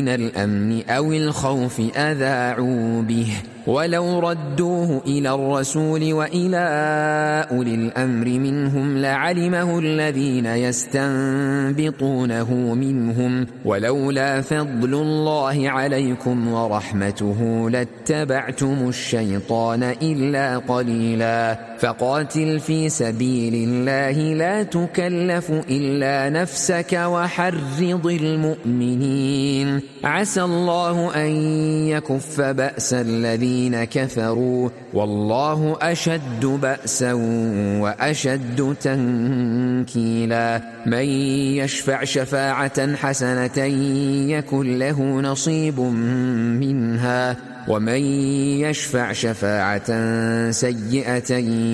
من الأمن أو الخوف أذاعوا به ولو ردوه إلى الرسول وإلى أولي الأمر منهم لعلمه الذين يستنبطونه منهم ولولا فضل الله عليكم ورحمته لاتبعتم الشيطان إلا قليلا فقاتل في سبيل الله لا تكلف إلا نفسك وحرض المؤمنين عسى الله أن يكف بأس الذين كفروا والله أشد بأسا وأشد تنكيلا من يشفع شفاعة حسنة يكن له نصيب منها ومن يشفع شفاعة سيئة